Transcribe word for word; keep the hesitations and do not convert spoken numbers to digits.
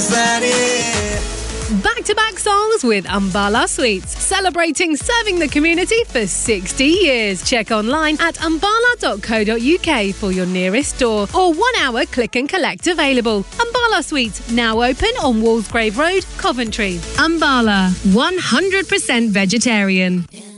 Back-to-back songs with Ambala Sweets, celebrating serving the community for sixty years. Check online at ambala dot co dot uk for your nearest store or one-hour click and collect available. Ambala Sweets, now open on Walsgrave Road, Coventry. Ambala, one hundred percent vegetarian.